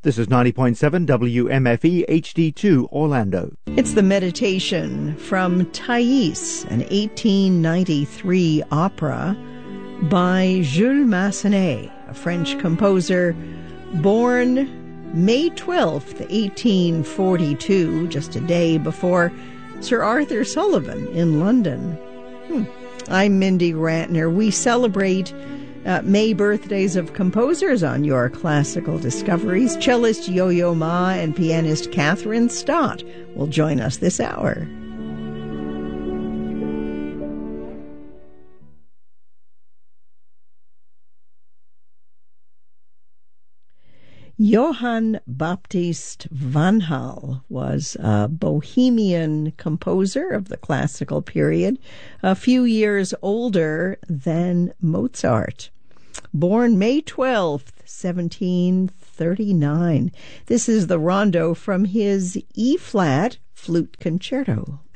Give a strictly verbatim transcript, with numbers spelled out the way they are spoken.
This is ninety point seven W M F E H D two Orlando. It's the Meditation from Thais, an eighteen ninety-three opera by Jules Massenet, a French composer born May twelfth, eighteen forty-two, just a day before Sir Arthur Sullivan in London. Hmm. I'm Mindy Rantner. We celebrate uh, May birthdays of composers on your classical discoveries. Cellist Yo-Yo Ma and pianist Catherine Stott will join us this hour. Johann Baptist van Hal was a Bohemian composer of the classical period, a few years older than Mozart. Born May twelfth, seventeen thirty-nine. This is the rondo from his E-flat flute concerto.